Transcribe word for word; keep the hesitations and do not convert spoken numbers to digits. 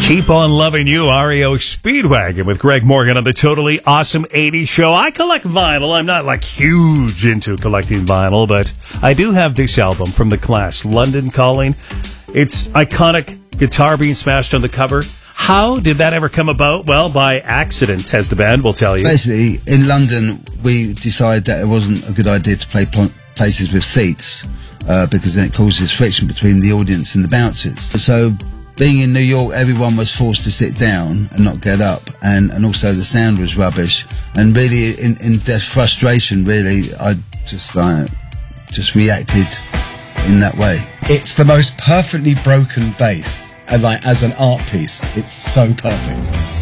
Keep on loving you, R E O Speedwagon with Greg Morgan on the Totally Awesome eighties Show. I collect vinyl. I'm not like huge into collecting vinyl, but I do have this album from The Clash, London Calling. It's iconic guitar being smashed on the cover. How did that ever come about? Well, by accident, as the band will tell you. Basically, in London, we decided that it wasn't a good idea to play pl- places with seats uh, because then it causes friction between the audience and the bouncers. So, being in New York, everyone was forced to sit down and not get up, and, and also the sound was rubbish. And really, in, in their frustration, really, I just like just reacted in that way. It's the most perfectly broken bass, and like as an art piece, it's so perfect.